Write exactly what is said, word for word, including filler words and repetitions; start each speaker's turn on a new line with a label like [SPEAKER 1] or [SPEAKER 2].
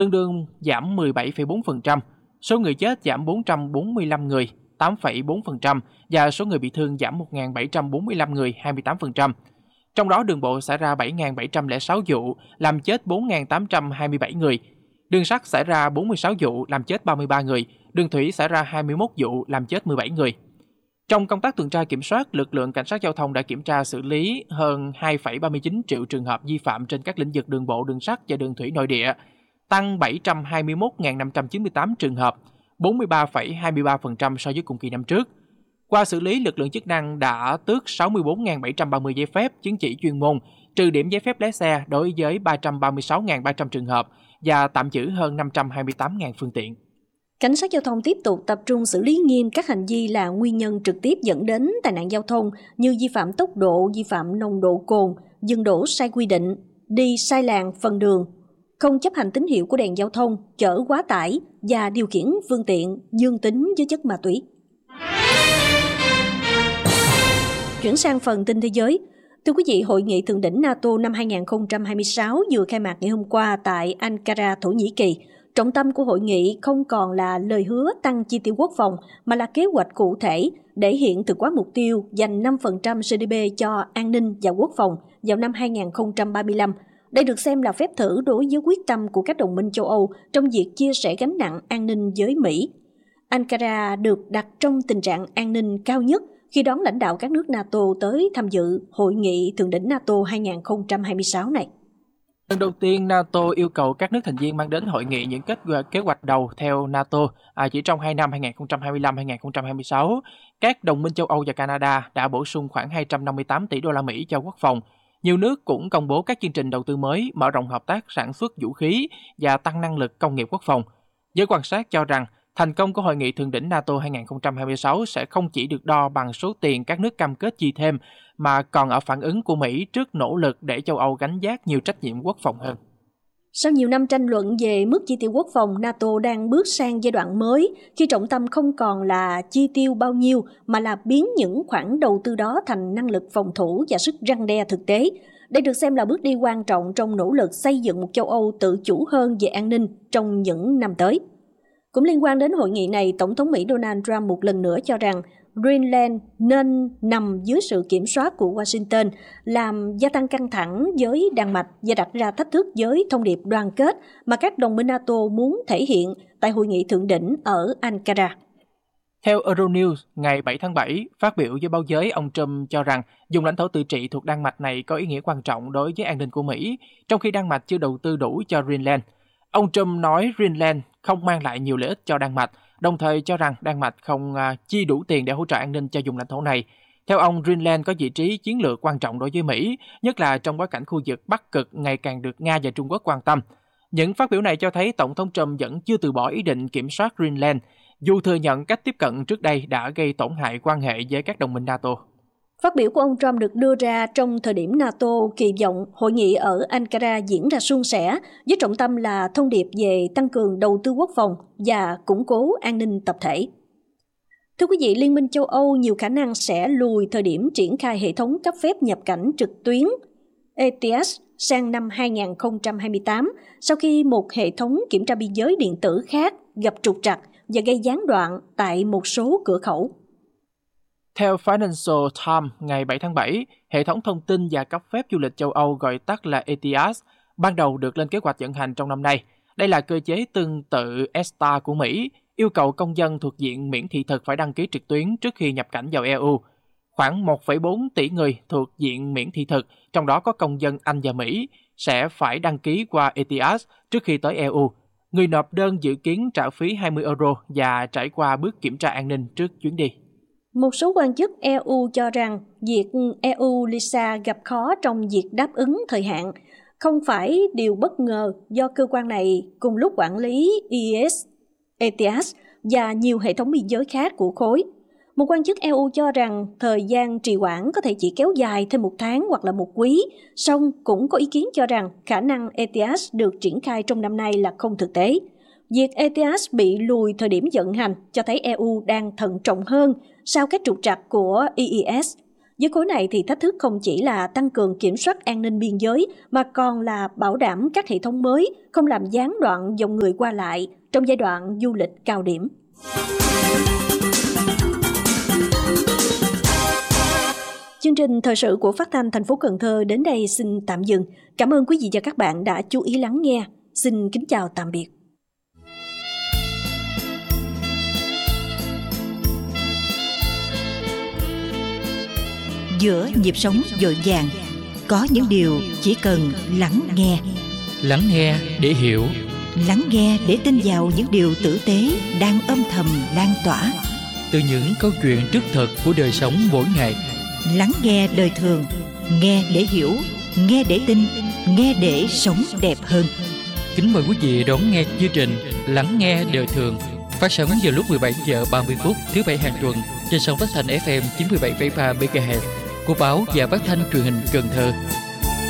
[SPEAKER 1] tương đương giảm mười bảy phẩy bốn phần trăm, số người chết giảm bốn trăm bốn mươi lăm người, tám phẩy bốn phần trăm, và số người bị thương giảm một nghìn bảy trăm bốn mươi lăm người, hai mươi tám phần trăm. Trong đó đường bộ xảy ra bảy nghìn bảy trăm lẻ sáu vụ, làm chết bốn nghìn tám trăm hai mươi bảy người. Đường sắt xảy ra bốn mươi sáu vụ, làm chết ba mươi ba người. Đường thủy xảy ra hai mươi mốt vụ, làm chết mười bảy người. Trong công tác tuần tra kiểm soát, lực lượng cảnh sát giao thông đã kiểm tra xử lý hơn hai phẩy ba mươi chín triệu trường hợp vi phạm trên các lĩnh vực đường bộ, đường sắt và đường thủy nội địa, tăng bảy trăm hai mươi mốt nghìn năm trăm chín mươi tám trường hợp, bốn mươi ba phẩy hai mươi ba phần trăm so với cùng kỳ năm trước. Qua xử lý, lực lượng chức năng đã tước sáu mươi bốn nghìn bảy trăm ba mươi giấy phép, chứng chỉ chuyên môn, trừ điểm giấy phép lái xe đối với ba trăm ba mươi sáu nghìn ba trăm trường hợp và tạm giữ hơn năm trăm hai mươi tám nghìn phương tiện.
[SPEAKER 2] Cảnh sát giao thông tiếp tục tập trung xử lý nghiêm các hành vi là nguyên nhân trực tiếp dẫn đến tai nạn giao thông như vi phạm tốc độ, vi phạm nồng độ cồn, dừng đỗ sai quy định, đi sai làn phần đường, không chấp hành tín hiệu của đèn giao thông, chở quá tải và điều khiển phương tiện dương tính với chất ma túy. Chuyển sang phần tin thế giới. Thưa quý vị, Hội nghị Thượng đỉnh NATO năm hai không hai sáu vừa khai mạc ngày hôm qua tại Ankara, Thổ Nhĩ Kỳ. Trọng tâm của hội nghị không còn là lời hứa tăng chi tiêu quốc phòng, mà là kế hoạch cụ thể để hiện thực hóa mục tiêu dành năm phần trăm giê đê pê cho an ninh và quốc phòng vào năm hai không ba lăm. Đây được xem là phép thử đối với quyết tâm của các đồng minh châu Âu trong việc chia sẻ gánh nặng an ninh với Mỹ. Ankara được đặt trong tình trạng an ninh cao nhất khi đón lãnh đạo các nước NATO tới tham dự Hội nghị Thượng đỉnh NATO hai không hai sáu này.
[SPEAKER 1] Lần đầu tiên, NATO yêu cầu các nước thành viên mang đến hội nghị những kết kế hoạch đầu theo NATO à, chỉ trong hai năm hai không hai lăm đến hai không hai sáu. Các đồng minh châu Âu và Canada đã bổ sung khoảng hai trăm năm mươi tám tỷ đô la Mỹ cho quốc phòng. Nhiều nước cũng công bố các chương trình đầu tư mới, mở rộng hợp tác sản xuất vũ khí và tăng năng lực công nghiệp quốc phòng. Giới quan sát cho rằng, thành công của Hội nghị Thượng đỉnh NATO hai không hai sáu sẽ không chỉ được đo bằng số tiền các nước cam kết chi thêm, mà còn ở phản ứng của Mỹ trước nỗ lực để châu Âu gánh vác nhiều trách nhiệm quốc phòng hơn.
[SPEAKER 2] Sau nhiều năm tranh luận về mức chi tiêu quốc phòng, NATO đang bước sang giai đoạn mới khi trọng tâm không còn là chi tiêu bao nhiêu mà là biến những khoản đầu tư đó thành năng lực phòng thủ và sức răn đe thực tế. Đây được xem là bước đi quan trọng trong nỗ lực xây dựng một châu Âu tự chủ hơn về an ninh trong những năm tới. Cũng liên quan đến hội nghị này, Tổng thống Mỹ Donald Trump một lần nữa cho rằng Greenland nên nằm dưới sự kiểm soát của Washington, làm gia tăng căng thẳng với Đan Mạch và đặt ra thách thức với thông điệp đoàn kết mà các đồng minh NATO muốn thể hiện tại hội nghị thượng đỉnh ở Ankara.
[SPEAKER 1] Theo Euronews, ngày bảy tháng bảy, phát biểu với báo giới, ông Trump cho rằng vùng lãnh thổ tự trị thuộc Đan Mạch này có ý nghĩa quan trọng đối với an ninh của Mỹ, trong khi Đan Mạch chưa đầu tư đủ cho Greenland. Ông Trump nói Greenland không mang lại nhiều lợi ích cho Đan Mạch, đồng thời cho rằng Đan Mạch không uh, chi đủ tiền để hỗ trợ an ninh cho vùng lãnh thổ này. Theo ông, Greenland có vị trí chiến lược quan trọng đối với Mỹ, nhất là trong bối cảnh khu vực Bắc Cực ngày càng được Nga và Trung Quốc quan tâm. Những phát biểu này cho thấy Tổng thống Trump vẫn chưa từ bỏ ý định kiểm soát Greenland, dù thừa nhận cách tiếp cận trước đây đã gây tổn hại quan hệ với các đồng minh NATO.
[SPEAKER 2] Phát biểu của ông Trump được đưa ra trong thời điểm NATO kỳ vọng hội nghị ở Ankara diễn ra suôn sẻ, với trọng tâm là thông điệp về tăng cường đầu tư quốc phòng và củng cố an ninh tập thể. Thưa quý vị, Liên minh châu Âu nhiều khả năng sẽ lùi thời điểm triển khai hệ thống cấp phép nhập cảnh trực tuyến E T S sang năm hai không hai tám, sau khi một hệ thống kiểm tra biên giới điện tử khác gặp trục trặc và gây gián đoạn tại một số cửa khẩu.
[SPEAKER 1] Theo Financial Times ngày bảy tháng bảy, hệ thống thông tin và cấp phép du lịch châu Âu gọi tắt là E T S ban đầu được lên kế hoạch vận hành trong năm nay. Đây là cơ chế tương tự E S T A của Mỹ, yêu cầu công dân thuộc diện miễn thị thực phải đăng ký trực tuyến trước khi nhập cảnh vào E U. Khoảng một phẩy bốn tỷ người thuộc diện miễn thị thực, trong đó có công dân Anh và Mỹ, sẽ phải đăng ký qua E T S trước khi tới E U. Người nộp đơn dự kiến trả phí hai mươi euro và trải qua bước kiểm tra an ninh trước chuyến đi.
[SPEAKER 2] Một số quan chức E U cho rằng việc E U LISA gặp khó trong việc đáp ứng thời hạn không phải điều bất ngờ do cơ quan này cùng lúc quản lý E S, E T S và nhiều hệ thống biên giới khác của khối. Một quan chức E U cho rằng thời gian trì hoãn có thể chỉ kéo dài thêm một tháng hoặc là một quý, song cũng có ý kiến cho rằng khả năng E T S được triển khai trong năm nay là không thực tế. Việc E T S bị lùi thời điểm vận hành cho thấy E U đang thận trọng hơn sau các trục trặc của E E S. Với khối này thì thách thức không chỉ là tăng cường kiểm soát an ninh biên giới mà còn là bảo đảm các hệ thống mới không làm gián đoạn dòng người qua lại trong giai đoạn du lịch cao điểm. Chương trình thời sự của Phát thanh thành phố Cần Thơ đến đây xin tạm dừng. Cảm ơn quý vị và các bạn đã chú ý lắng nghe. Xin kính chào tạm biệt.
[SPEAKER 3] Giữa nhịp sống vội vàng, có những điều chỉ cần lắng nghe.
[SPEAKER 4] Lắng nghe để hiểu.
[SPEAKER 3] Lắng nghe để tin vào những điều tử tế đang âm thầm lan tỏa.
[SPEAKER 4] Từ những câu chuyện rất thật của đời sống mỗi ngày.
[SPEAKER 3] Lắng nghe đời thường, nghe để hiểu, nghe để tin, nghe để sống đẹp hơn.
[SPEAKER 4] Kính mời quý vị đón nghe chương trình Lắng nghe đời thường, phát sóng vào lúc mười bảy giờ ba mươi phút thứ bảy hàng tuần trên sóng phát thanh ép em chín mươi bảy phẩy ba mê ga héc của báo và phát thanh truyền hình Cần Thơ.